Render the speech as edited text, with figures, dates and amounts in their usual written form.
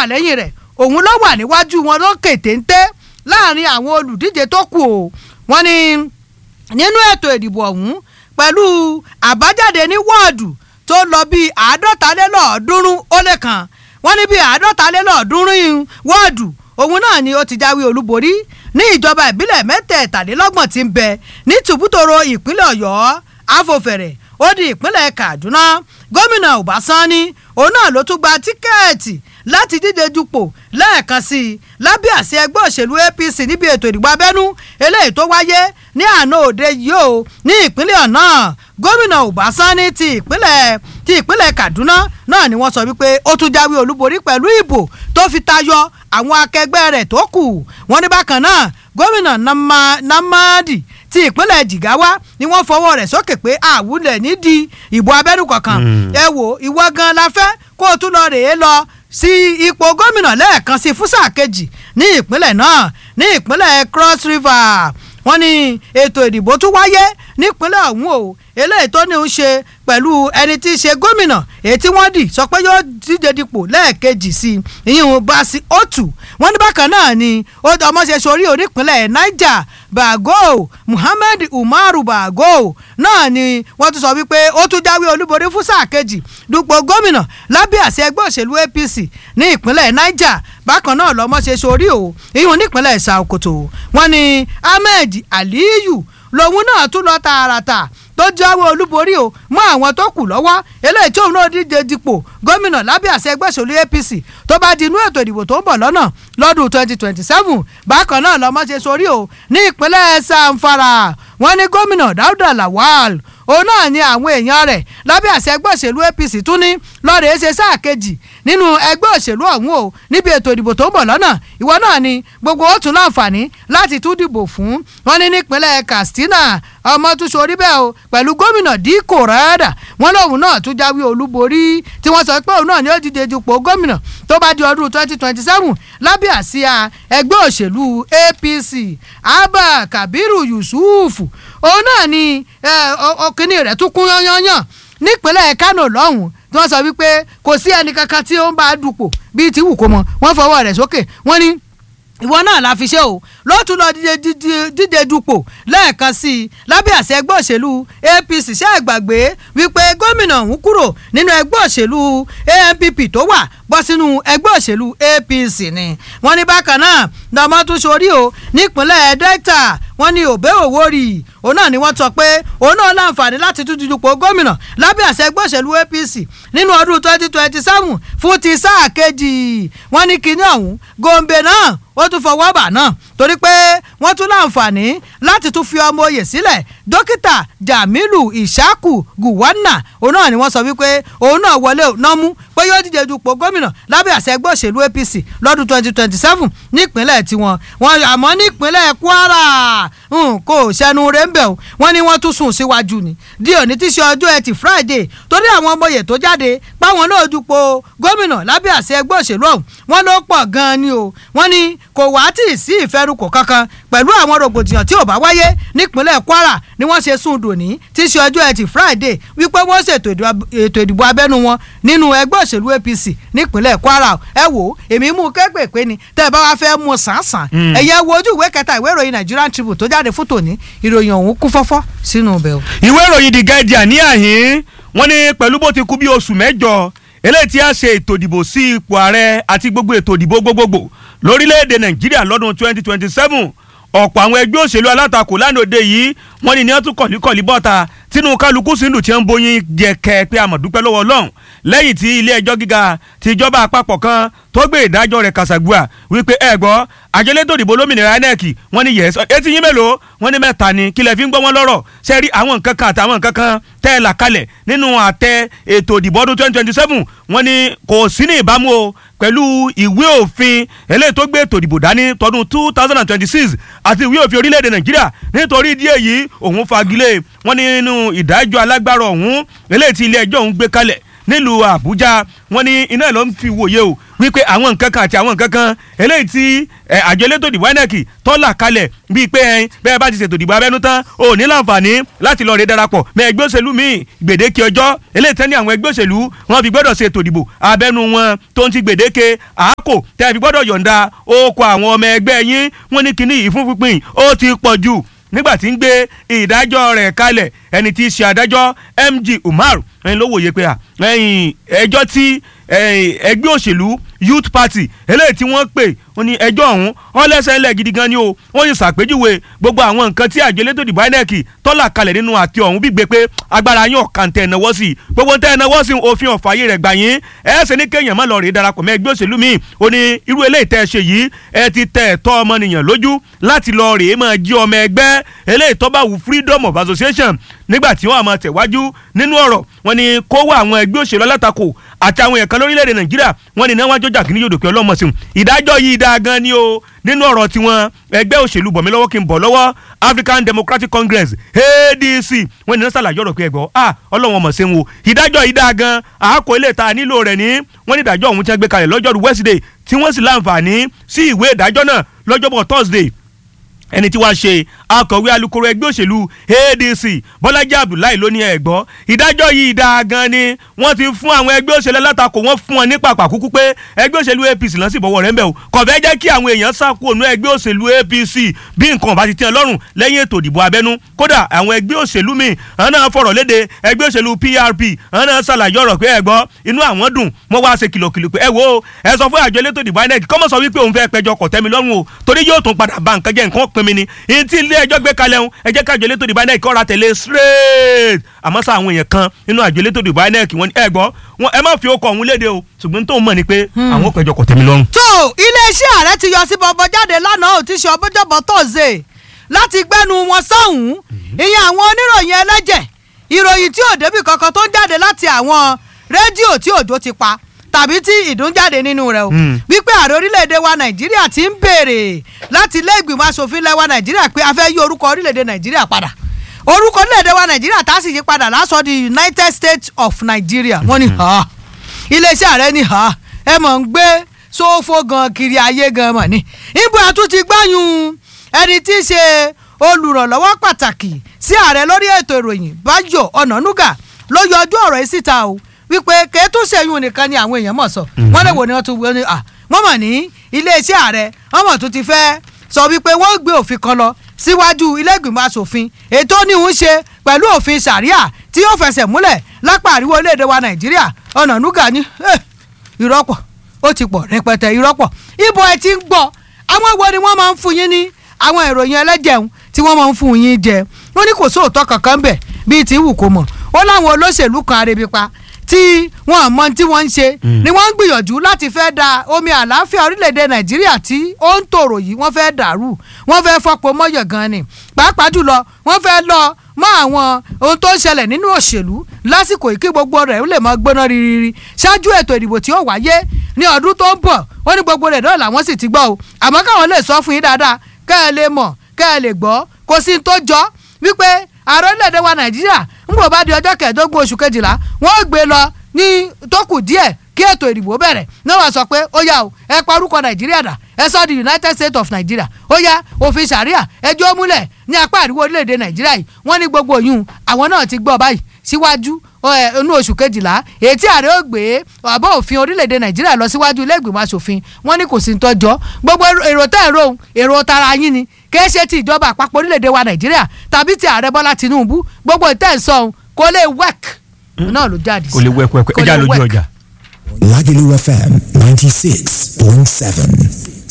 wà lẹ́yìn rẹ̀ òun ló wà níwájú wọn lókè téńté láàrin àwọn olùdíje tó kù o wọ́n ní nínú ètò ìdìbò ọ̀hún pẹ̀lú àbájáde ní wọ́ọ̀dù tó lọ bíi 350 ó lé kan wọ́n ní bíi 350 wọ́ọ̀dù òun náà ni ó ti jáwé olúborí ní ìjọba ìbílẹ̀ 33 tí ń bẹ ní tùbútòrò ìpínlẹ̀ ọ̀yọ́ afọ̀fẹ̀rẹ̀ ó di ìpínlẹ̀ kaduna gómìnà ọbásanni òun náà ló tún gba tíkẹ́ẹ̀tì láti díje dupò lẹ́ẹ̀kan sí i lábẹ́ àṣẹ ẹgbẹ́ òṣèlú apc níbi ètò ìdìbò abẹ́nú eléyìí tó wáyé ní àná òde yìí o ní ìpínlẹ̀ náà gómìnà ọbásanni ti ìpínlẹ̀ kaduna náà ni wọ́n sọ wípé ó tún jáwé olúborí pẹ̀lú ìbò tó fi tayọ àwọn akẹgbẹ́ rẹ̀ tó kù wọ́n ní bákan náà gómìnà namadi ti ìpínlẹ̀ jigawa ni wọ́n fọwọ́ rẹ̀ sókè pé àwùlẹ̀ nídìí ìbò abẹ́nú kankan ẹ wò ìwọ gan la fẹ́ kó o tún lọ rèé lọ sí ipò gómìnà lẹ́ẹ̀kan sí fún sáà kejì ní ìpínlẹ̀ náà ní ìpínlẹ̀ cross river wọ́n ní ètò ìdìbò tún wáyé nípínlẹ̀ ọ̀hún o eléyìí tó ní í ṣe pẹ̀lú ẹni tí í ṣe gómìnà èyí tí wọ́n dì sọ pé yóò díje dipò lẹ́ẹ̀kejì sí i ìyẹn Basi Otu wọ́n ní bákan náà ni ọmọọṣẹ́ sórí onípínlẹ̀ Niger Bago Muhammed Umaru Bago náà ni wọ́n tún sọ wípé ó tún jáwé olúborí fún sáà kejì dupò gómìnà lábẹ́ àṣẹ ẹgbẹ́ òṣèlú APC ní ìpínlẹ̀ Niger bákan náà lọ́mọọṣẹ́ sórí o ìyẹn nípínlẹ̀ Sokoto wọ́n ní Ahmed Aliyu lòun náà tún lọ tààràtà tó jáwé olúborí o mọ àwọn tó kù lọ́wọ́ eléyìí tí òun náà díje dipò gómìnà lábẹ́ àṣẹ ẹgbẹ́ òṣèlú APC tó bá di inú ètò ìdìbò tó ń bọ̀ lọ́nà lọ́dún 2027 bákan náà lọ́mọ ṣe sórí o ní ìpínlẹ̀ Zamfara wọ́n ní gómìnà Dauda Lawal òun náà ni àwọn èèyàn rẹ̀ lábẹ́ àṣẹ ẹgbẹ́ òṣèlú APC tún ní lọ́ọ̀rẹ́ ṣe sáà kejì nínú ẹgbẹ́ òṣèlú ọ̀hún o níbi ètò ìdìbò tó ń bọ̀ lọ́nà ìwọ náà ni gbogbo ó tún láǹfààní láti tún dìbò fún wọn ní nípínlẹ̀ Katsina ọmọ tún sorí bẹ́ẹ̀ o pẹ̀lú gómìnà Dikko Rada wọn lóun náà tún jáwé olúborí tí wọ́n sọ pé òun náà ni ó díje dupò gómìnà tó bá di ọdún 2027 lábẹ́ àsíá ẹgbẹ́ òṣèlú APC Abba Kabiru Yusuf òun náà ni ọkùnrin rẹ̀ tún kún yányányán nípínlẹ̀ Kano lọ́hùn tí wọ́n sọ wípé kò sí ẹnì kankan tí ó ń bá dupò bíi ti wù kó mọ wọ́n fọwọ́ rẹ̀ sókè wọ́n ní ìwọ náà la fi ṣe o lótú lọ díje dupò lẹ́ẹ̀kan sí i lábẹ́ àṣẹ ẹgbẹ́ òṣèlú APC ṣe àgbàgbé wípé gómìnà ọ̀hún kúrò nínú ẹgbẹ́ òṣèlú ANPP tó wà bọ́ sínú ẹgbẹ́ òṣèlú APC ni wọ́n ní bákan náà lọ́mọ tún sórí o nípínlẹ̀ Delta wọ́n ní òbẹ́ òwòrì òun náà ni wọ́n sọ pé òun náà láǹfààní láti tún dupò gómìnà lábẹ́ àṣẹ ẹgbẹ́ òṣèlú APC nínú ọdún 2027 fún ti sáà kejì wọ́n ní kinní ọ̀hún Gombe náà ó tún fọwọ́ bà náà torí pé wọ́n tún láǹfààní láti tún fi ọmọ oyè sílẹ̀ dókítà Jamilu Ishaku Gowon òun náà ni wọ́n sọ wípé òun náà wọlé nọ́mú pé yóò díje dupò gómìnà lábẹ́ àṣẹ ẹgbẹ́ òṣèlú APC lọ́dún 2027 nípínlẹ̀ tiwọn wọn àmọ́ nípínlẹ̀ Kwara kò sẹ́nu rẹ̀ ń bẹ̀ o wọ́n ní wọ́n tún sùn síwájú ni di òní tí ṣe ọjọ́ Ẹtì Friday torí àwọn ọmọ oyè tó jáde páwọn náà dupò gómìnà lábẹ́ àṣẹ ẹgbẹ́ òṣèlú ọ̀hún wọ́n ló pọ̀ gan-an ni o wọ́n ní kò wá tí ì sí ìfẹ́rùkọ̀ kankan pẹ̀lú àwọn rògbòdìyàn tí ò bá wáyé nípínlẹ̀ Kwara ni wọ́n ṣe sùn dòní tí ṣe ọjọ́ Ẹtì Friday wípé wọ́n ṣètò ètò ìdìbò abẹ́nú wọn nínú ẹgbẹ́ òṣèlú APC nípínlẹ̀ Kwara ẹ wò èmi mú kéèpé ni tẹ́ ẹ bá wá fẹ́ mú sàn-sàn ẹ̀yẹ wo ojú ìwé kẹta ìwé ìròyìn Nigerian Tribune tó jáde fún tòní ìròyìn ọ̀hún kún fọ́fọ́ sínú ibẹ̀ o. ìwé ìròyìn The Guardian ní àhín wọ́n ní pẹ̀lú bó ti kú bí oṣù mẹ́jọ eléyìí tí a ṣe ètò ìdìbò sí ipò ààrẹ àti gbogbo ètò ìdìbò gbogbogbò lórílẹ̀‐èdè Nàìjíríà lọ́dún 2027 ọ̀pọ̀ àwọn ẹgbẹ́ òṣèlú alátakò lánàá òde yìí wọ́n ní ní wọ́n tún kọ̀líkọ̀lí bọ́ta tínú kálukú sínú tí ń bóyin jẹ̀kẹ́ pé àmọ̀dúpẹ́ lọ́wọ́ Ọlọ́run lẹ́yìn tí ilé ẹjọ́ gíga ti ìjọba àpapọ̀ kan tó gbé ìdájọ́ rẹ̀ kàṣàgbùà wípé ẹ gbọ́ àjẹlétò ìdìbò lómìnira INEC wọ́n ní yẹ̀ẹ́sọ etí yín mélòó wọ́n ní mẹ́ta ni kílẹ̀ fi ń gbọ́ wọn lọ́rọ̀ ṣe rí àwọn nǹkan kan àtàwọn nǹkan kan tẹ́ ẹ là kalẹ̀ nínú àtẹ ètò ìdìbò ọdún 2027 wọ́n ní kò sí ní ìbámu o pẹ̀lú ìwé òfin eléyìí tó gbé ètò ìdìbò dání tọdún 2026 àti ìwé òfin orílẹ̀-èdè Nàìjíríà nítorí ìdí èyí òun fagilé wọ́n ní nínú ìdájọ́ alágbára ọ̀hún eléyìí tí ilé ẹjọ́ òun gbé kalẹ̀ nílùú Àbújá wọ́n ní iná ló ń fi wòye o wípé àwọn nǹkan kan àti àwọn nǹkan kan eléyìí tí àjọ elétò ìdìbò INEC tọ́lá kalẹ̀ bíi pé bẹ́ẹ̀ bá ti ṣètò ìdìbò abẹ́nú tán ò ní láǹfààní láti lọ rè darapọ̀ mẹ́ ẹgbẹ́ òṣèlú míì gbèdéke ọjọ́ eléyìí tẹ́ ní àwọn ẹgbẹ́ òṣèlú wọn fi gbọ́dọ̀ ṣètò ìdìbò abẹ́nú wọn tó ń ti gbèdéke àákò tẹ́ fi gbọ́dọ̀ yọ̀ǹda okò àwọn ọmọ ẹgbẹ́ yín wọ́n ní kíní ìfúnfúnpin ó ti pọ̀ jù nígbà tí ń gbé ìdájọ́ rẹ̀ kalẹ̀ ẹni tí í ṣe adájọ́ MG Umar ẹni ló wòye pé ẹjọ́ tí ẹgbẹ́ òṣèlú Youth Party eléyìí tí wọ́n pè wọ́n ní ẹjọ́ ọ̀hún wọ́n lẹ́sẹ̀ ńlẹ̀ gidi gan ni o wọ́n yóò ṣàpèjúwe gbogbo àwọn nǹkan tí àjọ elétò ìdìbò INEC tọ́lá kalẹ̀ nínú àti ọ̀hún gbígbé pé agbára yín ọ̀kan tẹ̀ náwó sí i gbogbo tẹ̀ náwó sí òfin ọ̀fààyè rẹ̀ gbà yín ẹ̀ẹ́sẹ̀ ní kéèyàn má lọ rèé darapọ̀ mẹ́ ẹgbẹ́ òṣèlú míì ó ní irú eléyìí tẹ́ ẹ ṣe yìí ẹ ti tẹ̀ ẹ̀tọ́ ọmọnìyàn lójú láti lọ rèé máa jí ọmọ ẹgbẹ́ eléyìí tó bá wù freedom of association nígbà tí wọ́n á máa tẹ̀wájú nínú ọ̀rọ̀ wọn ni kó wá àwọn ẹgbẹ́ òṣèlú alátakò àti àwọn èèyàn kan lórílẹ̀‐èdè Nàìjíríà wọn ni náwó jọjà kìíní yòdòkè ọlọ́mọsìn ìdájọ́ yìí dáa gan ni o nínú ọ̀rọ̀ tiwọn ẹgbẹ́ òṣèlú bọ̀mí lọ́wọ́ kí n bọ̀ lọ́wọ́ African Democratic Congress ADC wọn ni sàlàyé ọ̀rọ̀ pé ẹgbọ́ ọlọ́wọ́n mọ̀ sí wọn ìdájọ́ yìí dáa gan àákò ilé ta nílò rẹ̀ ní wọ́n ní ìdájọ́ ọ̀hún tí wọ́n gbé kalẹ̀ lọ́jọ́rú Wednesday tí wọ́n sì láǹfààní sí ìwé ìdájọ́ náà lọ́jọ́bọ̀ Thursday ẹni tí wàá ṣe akọ̀wé alukoro ẹgbẹ́ òṣèlú ADC Bọ́lájí Abdullahi ló ní ẹ̀gbọ́ ìdájọ́ yìí dáa gan ni wọ́n ti fún àwọn ẹgbẹ́ òṣèlú alátakò wọ́n fún wọn ní pàpà kúkú pé ẹgbẹ́ òṣèlú APC lọ́n sì bọ̀wọ̀ rẹ̀ ń bẹ̀ o kò fẹ́ jẹ́ kí àwọn èèyàn sàkóònù ẹgbẹ́ òṣèlú APC bí nǹkan bá ti tẹ́ lọ́rùn lẹ́yìn ètò ìdìbò abẹ́nú kódà àwọn ẹgbẹ́ òṣèlú míì àwọn náà fọ̀rọ̀ léde ẹgbẹ́ òṣèlú PRP àwọn náà ṣàlàyé ọ̀rọ̀ pé ẹ̀gbọ́ inú àwọn dùn wọ́n wá ṣe kìlọ̀kìlọ̀ pé ẹ wo ẹ sọ fún àjọ elétò ìdìbò INEC kọ́mọ̀ sọ wípé òun fẹ́ pẹjọ́ kò tẹ́mi lọ́rùn o torí yóò tún padà ba nǹkan jẹ́ nǹkan pin mi ni èyí tí ilé ẹjọ́ gbé kalẹ̀ ń ẹ jẹ́ ká àjọ elétò ìdìbò INEC kọ́ra tẹ̀lé straight àmọ́ sá àwọn èèyàn kan nínú àjọ elétò ìdìbò INEC wọ́n ní ẹ gbọ́ wọn ẹ má fi okọ̀ ọ̀hún léde o ṣùgbọ́n tó ń mọ̀ ni pé àwọn òpẹjọ kò tẹ́mi lọ́rùn. tó iléeṣẹ́ ààrẹ ti yọ sí bọ́bọ́ jáde lánàá ò ti ṣe ọbọ̀jọ̀bọ̀ tọ̀sẹ̀ láti gbẹ́nu wọn sọ́hùn ìyẹn àwọn oníròyìn ẹlẹ́jẹ̀ ìròyìn tí ò débì kankan tó ń jáde láti àwọn rédíò tí òjò ti pa tàbí tí ìdún jáde nínú rẹ̀ o wípé ààrẹ orílẹ̀-èdè wa Nàìjíríà ti ń béèrè láti ilé ìgbìmọ̀ asòfin ilẹ̀ wa Nàìjíríà pé a fẹ́ yí orúkọ orílẹ̀-èdè Nàìjíríà padà orúkọ orílẹ̀-èdè wa Nàìjíríà tá a sì yí padà lásọ di United States of Nigeria wọ́n ní iléeṣẹ́ ààrẹ ní ẹ mọ̀ ń gbé sófo gan kiri ayé gan mọ̀ ní ibo àtún ti gbáyùn ẹni tí í ṣe olùrànlọ́wọ́ pàtàkì sí ààrẹ lórí ètò ìròyìn Báyọ̀ Ọ̀nànúgà ló yọjú ọ̀rọ̀ yìí síta o wípé kẹ́tùsẹ̀yún nìkan ni àwọn èèyàn mọ̀ sọ wọ́n lè wò ni wọ́n tún wọ́n ní wọ́n mọ̀ ní iléeṣẹ́ ààrẹ wọ́n mọ̀ tún ti fẹ́ sọ wípé wọ́n gbé òfin kan lọ síwájú ilé ìgbìmọ̀ asòfin ètò níhùn ṣe pẹ̀lú òfin sàríà tí yóò fẹsẹ̀ múlẹ̀ lápá àríwá orílẹ̀-èdè wa Nàìjíríà Ọ̀nànúgà ní ìrọ́pọ̀ ó ti pọ̀ rẹpẹtẹ ìrọ́pọ̀ ibo ẹ ti ń gbọ́ àwọn wo ni wọ́n máa ń fún yín ní àwọn ìròyìn ẹlẹ́jẹun tí wọ́n máa ń fún yín jẹ wọ́n ní kò sóòótọ́ kankan bẹ̀ bíi ti wù kó mọ̀ ó láwọn olóṣèlú kan arebipa tí wọ́n mọ tí wọ́n ń ṣe ni wọ́n ń gbìyànjú láti fẹ́ da omi àlàáfíà orílẹ̀-èdè Nàìjíríà tí ó ń tòrò yìí wọ́n fẹ́ dàrú wọ́n fẹ́ fọ́pọ̀ mọ́yọ̀ gan ni pàápàá jùlọ wọ́n fẹ́ lọ mọ́ àwọn ohun tó ń ṣẹlẹ̀ nínú òṣèlú lásìkò yìí kí gbogbo rẹ̀ ó lè mọ́ gbóná rírírí ṣáájú ètò ìdìbò tí ó wáyé ní ọdún tó ń bọ̀ wọ́n ní gbogbo rẹ̀ náà làwọn sì ti gbọ́ o àmọ́ káwọn lè sọ fún yín dáadáa kẹ́ ẹ lè mọ̀ kẹ́ ẹ lè gbọ́ kò sí tó jọ wípé ààrẹ orílẹ̀-èdè wa Nàìjíríà ń bò bá di ọjọ́ kẹẹ̀ẹ́dógún oṣù kejìlá wọ́n gbé lọ ní tó kù díẹ̀ kí ètò ìdìbò bẹ̀rẹ̀ náà wàá sọ pé ó yá o ẹ pa orúkọ Nàìjíríà dà ẹ sọ di United States of Nigeria ó yá òfin sàríà ẹjọ́ múlẹ̀ ní apá àríwá orílẹ̀-èdè Nàìjíríà yìí wọ́n ní gbogbo yìí àwọn náà ti gbọ́ báyìí síwájú inú oṣù kejìlá èyí tí ààrẹ ó gbé àbọ̀ òfin orílẹ̀-èdè Nàìjíríà lọ síwájú ilé ìgbìmọ̀ asòfin wọ́n ní kò sí tọ́jọ́ gbogbo èrò tẹ́ ẹ̀rọ èrò tara yín ni kìí ṣe ti ìjọba àpapọ̀ orílẹ̀-èdè wa Nàìjíríà tàbí ti ààrẹ Bọ́lá Tinubu gbogbo ìtẹ̀sán kò lè wẹ́k náà ló jáde sí kò lè wẹ́k ẹja lójú ọjà. Lagelu FM 96.7.